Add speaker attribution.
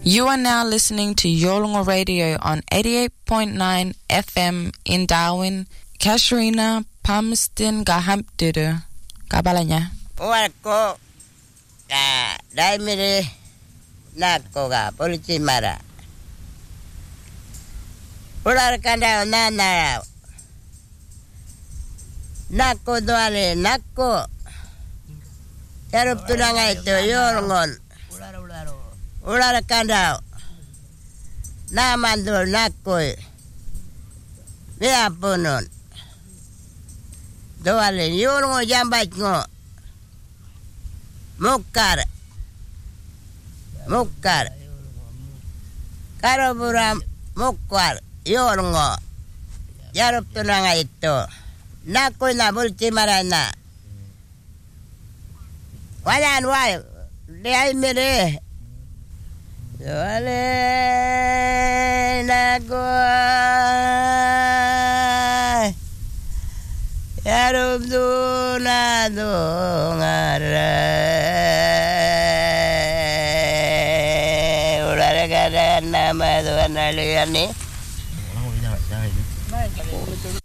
Speaker 1: You are now listening to Yolngu Radio on 88.9 FM in Darwin. Kasharina Palmerston Gahampdudu. Kabalanya.
Speaker 2: Warko ka daimire nako ga polisi mara. Ular kanda nana. Nako doale nako. Yarup tunanga itu Yolngon. Ular kanda. Namandul nako. Dia punun. Doale Yolngo jambat ngo. Mukar. Karobura mukar. Yolngo. Yarup tunanga itu. Nako na bulti marana. Wajan wai. Dia mire. Doale nako. Yarup duna dongara. Ular kada nama doan alian ni.